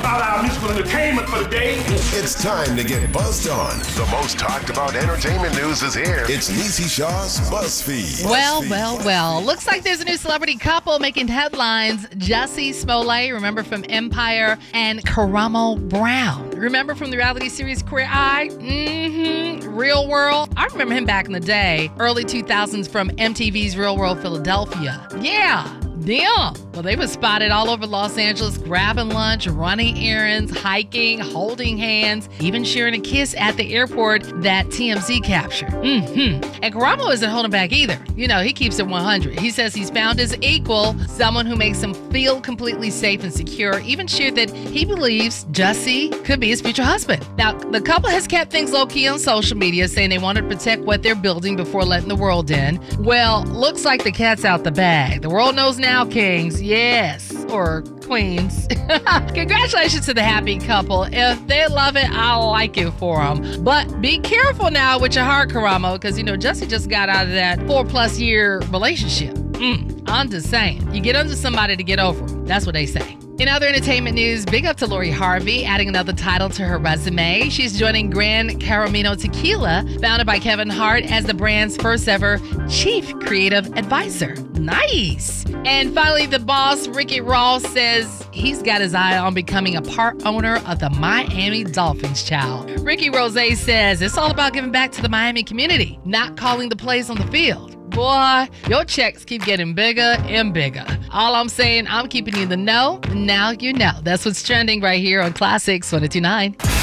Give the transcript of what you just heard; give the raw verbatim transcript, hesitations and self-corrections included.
about our musical entertainment for the day. It's time to get buzzed on. The most talked about entertainment news is here. It's Niecy Shaw's BuzzFeed. Well, BuzzFeed. well, well. Looks like there's a new celebrity couple making headlines. Jussie Smollett, remember from Empire, and Karamo Brown. Remember from the reality series Queer Eye? Mm-hmm. Real World. I remember him back in the day, early two thousands from M T V's Real World Philadelphia. Yeah. Damn. Well, they were spotted all over Los Angeles, grabbing lunch, running errands, hiking, holding hands, even sharing a kiss at the airport that T M Z captured. Mm-hmm. And Karamo isn't holding back either. You know, he keeps it one hundred. He says he's found his equal, someone who makes him feel completely safe and secure, even shared that he believes Jussie could be his future husband. Now, the couple has kept things low-key on social media, saying they want to protect what they're building before letting the world in. Well, looks like the cat's out the bag. The world knows now. Now, kings, yes, or queens. Congratulations to the happy couple. If they love it, I like it for them. But be careful now with your heart, Karamo, because, you know, Jussie just got out of that four-plus year relationship. Mm, I'm just saying. You get under somebody to get over them. That's what they say. In other entertainment news, big up to Lori Harvey, adding another title to her resume. She's joining Gran Caramino Tequila, founded by Kevin Hart, as the brand's first ever chief creative advisor. Nice. And finally, the boss, Ricky Ross, says he's got his eye on becoming a part owner of the Miami Dolphins, child. Ricky Rose says it's all about giving back to the Miami community, not calling the plays on the field. Boy, your checks keep getting bigger and bigger. All I'm saying, I'm keeping you in the know. Now you know. That's what's trending right here on Classics one oh two point nine.